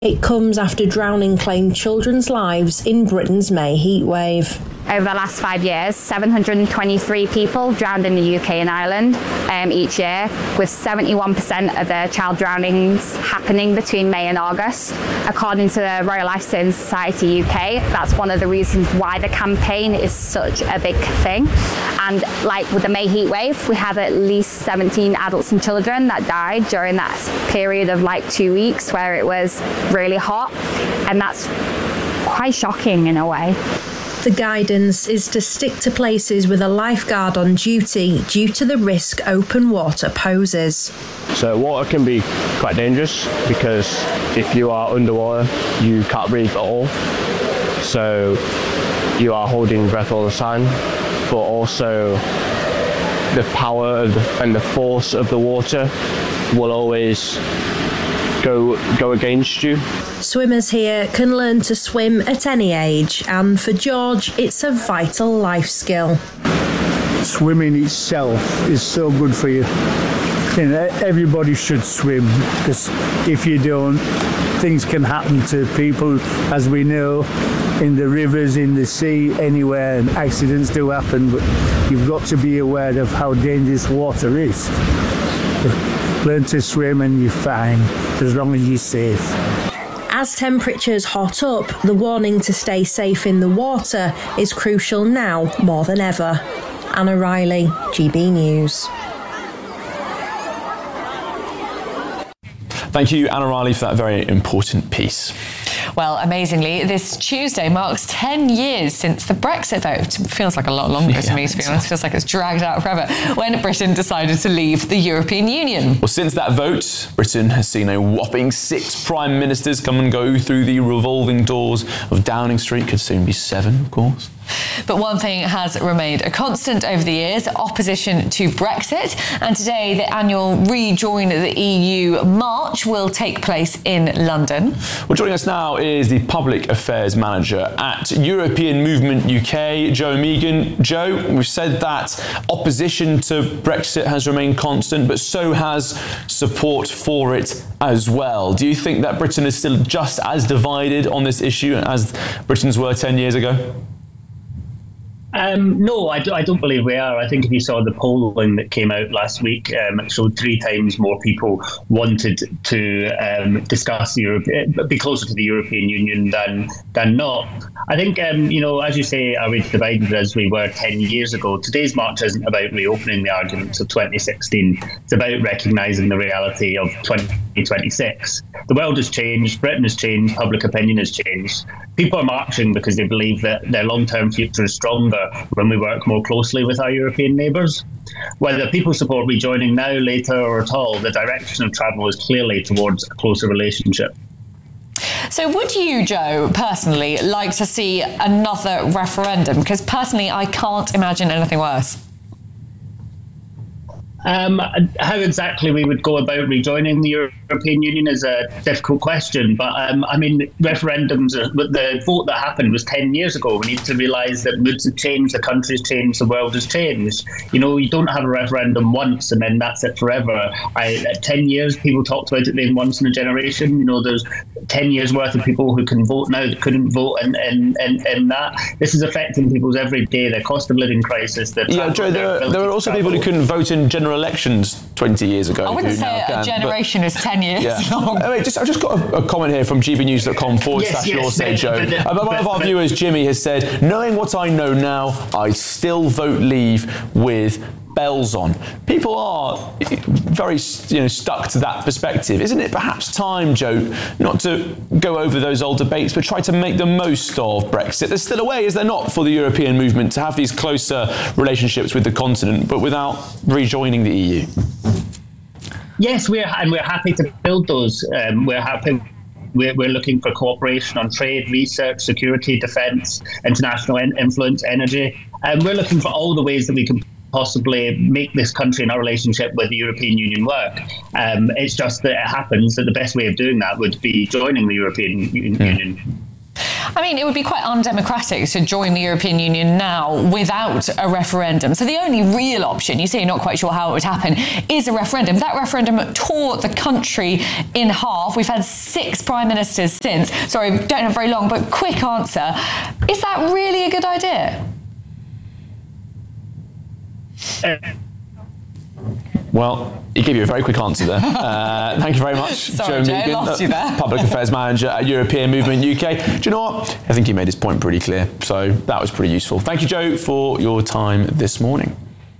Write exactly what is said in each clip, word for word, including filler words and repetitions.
It comes after drowning claimed children's lives in Britain's May heatwave. Over the last five years, seven hundred twenty-three people drowned in the U K and Ireland um, each year, with seventy-one percent of the child drownings happening between May and August. According to the Royal Life Saving Society U K, that's one of the reasons why the campaign is such a big thing. And like with the May heatwave, we had at least seventeen adults and children that died during that period of like two weeks where it was really hot. And that's quite shocking in a way. The guidance is to stick to places with a lifeguard on duty due to the risk open water poses. So water can be quite dangerous because if you are underwater, you can't breathe at all. So you are holding your breath all the time, but also the power of the, and the force of the water will always go go against you. Swimmers here can learn to swim at any age, and for George, it's a vital life skill. Swimming itself is so good for you. You know, everybody should swim, because if you don't, things can happen to people, as we know, in the rivers, in the sea, anywhere, and accidents do happen, but you've got to be aware of how dangerous water is. Learn to swim and you're fine, as long as you're safe. As temperatures hot up, the warning to stay safe in the water is crucial now more than ever. Anna Riley, G B News. Thank you, Anna Riley, for that very important piece. Well, amazingly, this Tuesday marks ten years since the Brexit vote. It feels like a lot longer yeah, to me, to be honest. It feels like it's dragged out forever, when Britain decided to leave the European Union. Well, since that vote, Britain has seen a whopping six prime ministers come and go through the revolving doors of Downing Street. Could soon be seven, of course. But one thing has remained a constant over the years: opposition to Brexit. And today, the annual Rejoin the E U March will take place in London. Well, joining us now is the Public Affairs Manager at European Movement U K, Joe Megan. Joe, we've said that opposition to Brexit has remained constant, but so has support for it as well. Do you think that Britain is still just as divided on this issue as Britons were ten years ago? Um, no, I, do, I don't believe we are. I think if you saw the polling that came out last week, um, it showed three times more people wanted to um, discuss the Europe, be closer to the European Union than than not. I think, um, you know, as you say, are we divided as we were ten years ago? Today's march isn't about reopening the arguments of twenty sixteen. It's about recognising the reality of twenty twenty-six. The world has changed, Britain has changed, public opinion has changed. People are marching because they believe that their long-term future is stronger when we work more closely with our European neighbours. Whether people support rejoining now, later or at all, the direction of travel is clearly towards a closer relationship. So would you, Joe, personally like to see another referendum? Because personally, I can't imagine anything worse. Um, how exactly we would go about rejoining the European Union is a difficult question. But um, I mean, referendums, are, the vote that happened was ten years ago. We need to realise that moods have changed, the country's changed, the world has changed. You know, you don't have a referendum once and then that's it forever. I, at ten years, people talked about it being once in a generation. You know, there's ten years worth of people who can vote now that couldn't vote, and and, and, and that. This is affecting people's every day, their cost of living crisis. Their yeah, Joe, there are, there are also people who couldn't vote in general elections twenty years ago. I wouldn't say a generation is ten years yeah. long. Anyway, just, I've just got a, a comment here from g b news dot com forward yes, slash yes, your say, but, Joe. But, but, uh, but one but, of our but, viewers, Jimmy, has said, knowing what I know now, I still vote leave with bells on. People are very, you know, stuck to that perspective. Isn't it perhaps time, Joe, not to go over those old debates, but try to make the most of Brexit? There's still a way, is there not, for the European movement to have these closer relationships with the continent, but without rejoining the E U? Yes, we're and we're happy to build those. Um, we're happy. We're, we're looking for cooperation on trade, research, security, defence, international influence, energy, and we're looking for all the ways that we can possibly make this country and our relationship with the European Union work. Um, it's just that it happens that the best way of doing that would be joining the European Union. Yeah. I mean, it would be quite undemocratic to join the European Union now without a referendum. So the only real option, you say you're not quite sure how it would happen, is a referendum. That referendum tore the country in half. We've had six prime ministers since. Sorry, don't have very long, but quick answer. Is that really a good idea? Uh, Well, he gave you a very quick answer there. Uh, thank you very much, Sorry, Joe Joe, Megan, lost you there. Public Affairs Manager at European Movement U K. Do you know what? I think he made his point pretty clear, so that was pretty useful. Thank you, Joe, for your time this morning.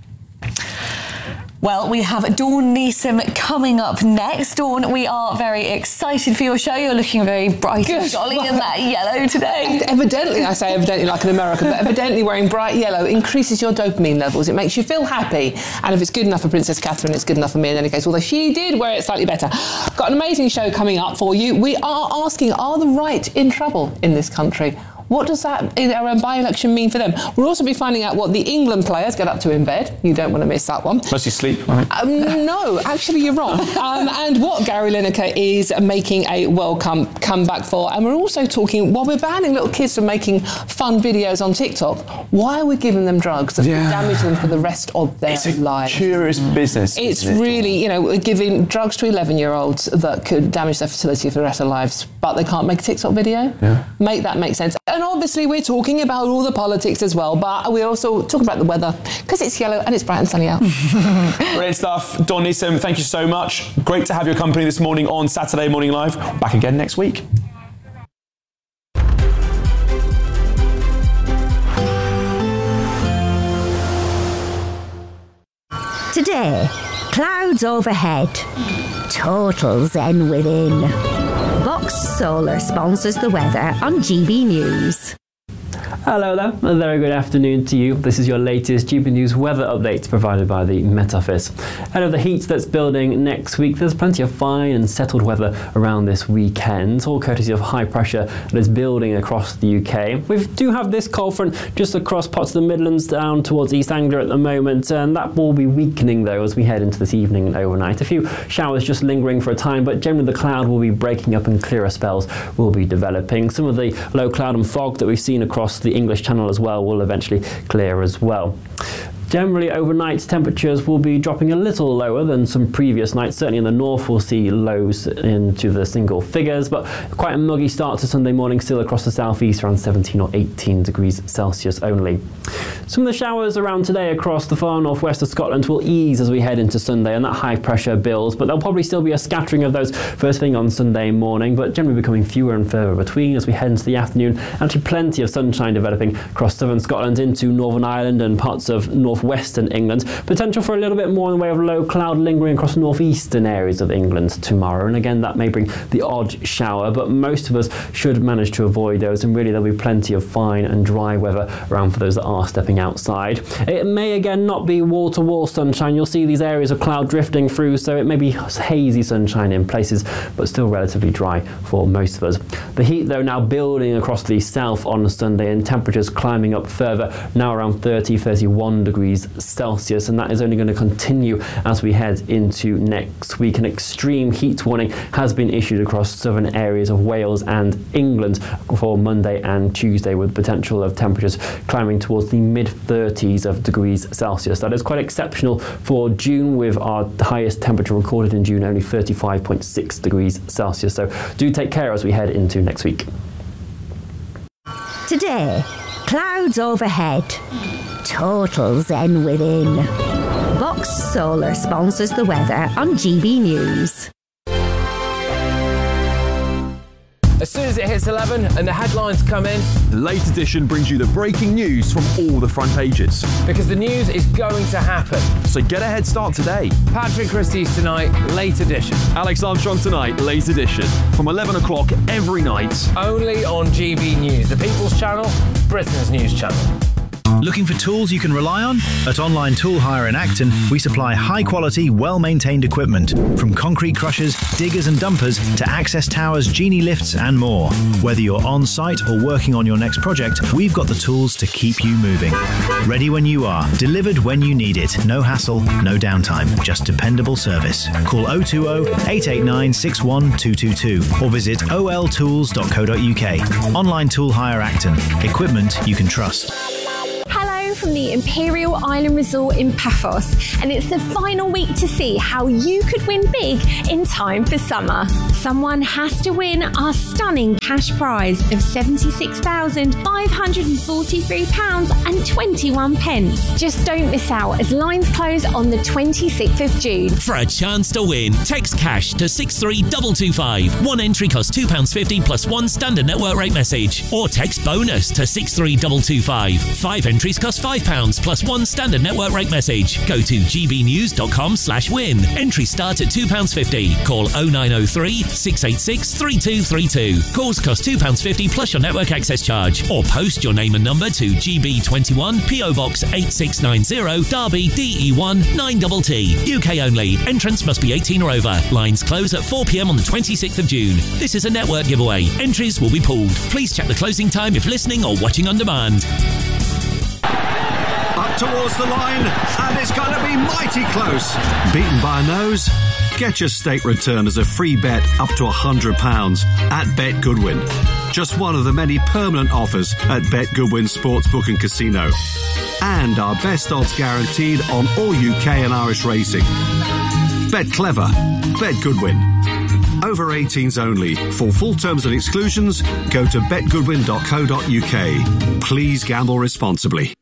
Well, we have Dawn Neeson coming up next. Dawn, we are very excited for your show. You're looking very bright and jolly in that yellow today. Evidently, I say evidently like an American, but evidently wearing bright yellow increases your dopamine levels. It makes you feel happy. And if it's good enough for Princess Catherine, it's good enough for me in any case, although she did wear it slightly better. Got an amazing show coming up for you. We are asking, are the right in trouble in this country? What does that uh, by-election mean for them? We'll also be finding out what the England players get up to in bed. You don't want to miss that one. Mostly sleep, right? Um, no, actually, you're wrong. Um, and what Gary Lineker is making a welcome comeback for. And we're also talking, while we're banning little kids from making fun videos on TikTok, why are we giving them drugs that Yeah. will damage them for the rest of their It's a lives? curious business. It's isn't it? really, you know, we're giving drugs to eleven-year-olds that could damage their fertility for the rest of their lives, but they can't make a TikTok video. Yeah. Make that make sense. And obviously, we're talking about all the politics as well, but we're also talking about the weather because it's yellow and it's bright and sunny out. Great stuff. Dawn Neeson, thank you so much. Great to have your company this morning on Saturday Morning Live. Back again next week. Today, clouds overhead, total zen within. Box Solar sponsors the weather on G B News. Hello there, a very good afternoon to you. This is your latest G B News weather update provided by the Met Office. Ahead of the heat that's building next week, there's plenty of fine and settled weather around this weekend, all courtesy of high pressure that is building across the U K. We do have this cold front just across parts of the Midlands down towards East Anglia at the moment, and that will be weakening though as we head into this evening and overnight. A few showers just lingering for a time, but generally the cloud will be breaking up and clearer spells will be developing. Some of the low cloud and fog that we've seen across the English Channel as well will eventually clear as well. Generally, overnight temperatures will be dropping a little lower than some previous nights. Certainly in the north, we'll see lows into the single figures, but quite a muggy start to Sunday morning still across the southeast, around seventeen or eighteen degrees Celsius only. Some of the showers around today across the far northwest of Scotland will ease as we head into Sunday, and that high pressure builds, but there'll probably still be a scattering of those first thing on Sunday morning, but generally becoming fewer and further between as we head into the afternoon. Actually, plenty of sunshine developing across southern Scotland into Northern Ireland and parts of north western England. Potential for a little bit more in the way of low cloud lingering across northeastern areas of England tomorrow, and again that may bring the odd shower, but most of us should manage to avoid those, and really there'll be plenty of fine and dry weather around for those that are stepping outside. It may again not be wall-to-wall sunshine. You'll see these areas of cloud drifting through, so it may be hazy sunshine in places, but still relatively dry for most of us. The heat though now building across the south on Sunday, and temperatures climbing up further, now around thirty, thirty-one degrees Celsius, and that is only going to continue as we head into next week. An extreme heat warning has been issued across southern areas of Wales and England for Monday and Tuesday, with potential of temperatures climbing towards the mid thirties of degrees Celsius. That is quite exceptional for June, with our highest temperature recorded in June only thirty-five point six degrees Celsius. So do take care as we head into next week. Today, clouds overhead, total zen within. Box Solar sponsors the weather on G B News. As soon as it hits eleven and the headlines come in, the Late Edition brings you the breaking news from all the front pages. Because the news is going to happen. So get a head start today. Patrick Christie's tonight, Late Edition. Alex Armstrong tonight, Late Edition. From eleven o'clock every night. Only on G B News, the People's Channel, Britain's news channel. Looking for tools you can rely on? At Online Tool Hire in Acton, we supply high-quality, well-maintained equipment, from concrete crushers, diggers and dumpers to access towers, genie lifts and more. Whether you're on-site or working on your next project, we've got the tools to keep you moving. Ready when you are, delivered when you need it. No hassle, no downtime, just dependable service. Call oh two oh, eight eight nine, six one two two two or visit o l tools dot co dot u k. Online Tool Hire Acton. Equipment you can trust. Hello from the Imperial Island Resort in Paphos, and it's the final week to see how you could win big in time for summer. Someone has to win our stunning cash prize of seventy-six thousand five hundred forty-three pounds and twenty-one pence. Just don't miss out as lines close on the twenty-sixth of June. For a chance to win, text cash to six three two two five. One entry costs two pounds fifty plus one standard network rate message. Or text bonus to six three two two five. Five entries cost five pounds plus one standard network rate message. Go to g b news dot com slash win. Entries start at two pounds fifty. Call oh nine oh three, six eight six, three two three two. Calls cost two pounds fifty plus your network access charge. Or post your name and number to G B twenty-one, P O Box eight six nine zero, Derby, D E one nine T T. U K only. Entrance must be eighteen or over. Lines close at four p m on the twenty-sixth of June. This is a network giveaway. Entries will be pulled. Please check the closing time if listening or watching on demand. Up towards the line, and it's going to be mighty close. Beaten by a nose? Get your stake return as a free bet up to one hundred pounds at Bet Goodwin. Just one of the many permanent offers at Bet Goodwin Sportsbook and Casino. And our best odds guaranteed on all U K and Irish racing. Bet clever. Bet Goodwin. Over eighteens only. For full terms and exclusions, go to bet goodwin dot co dot u k. Please gamble responsibly.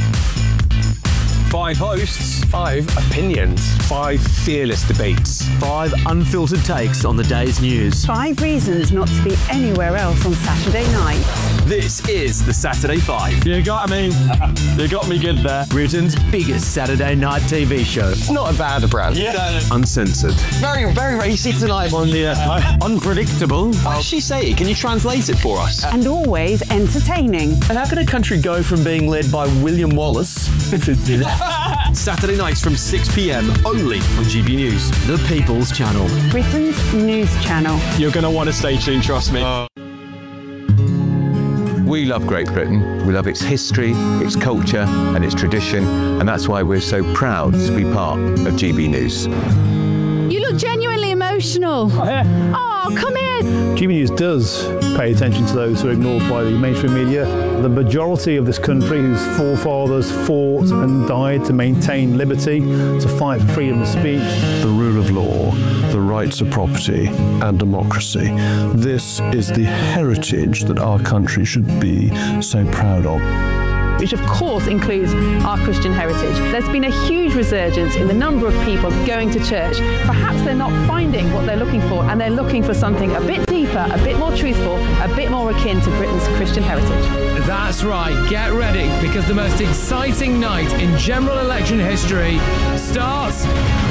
Five hosts, five opinions, five fearless debates, five unfiltered takes on the day's news. Five reasons not to be anywhere else on Saturday night. This is the Saturday Five. You got me. You got me good there. Britain's biggest Saturday night T V show. It's not a bad brand. Yeah. Uncensored. Very, very racy tonight on the uh, unpredictable. How does she say it? Can you translate it for us? And always entertaining. And how can a country go from being led by William Wallace Saturday nights from six p m only on G B News, the People's Channel. Britain's news channel. You're going to want to stay tuned, trust me. Uh. We love Great Britain. We love its history, its culture and its tradition, and that's why we're so proud to be part of G B News. You look genuinely emotional. Oh, yeah. Oh, come in. G B News does pay attention to those who are ignored by the mainstream media. The majority of this country whose forefathers fought and died to maintain liberty, to fight for freedom of speech. The rule of law, the rights of property and democracy. This is the heritage that our country should be so proud of. Which of course includes our Christian heritage. There's been a huge resurgence in the number of people going to church. Perhaps they're not finding what they're looking for, and they're looking for something a bit deeper, a bit more truthful, a bit more akin to Britain's Christian heritage. That's right, get ready, because the most exciting night in general election history starts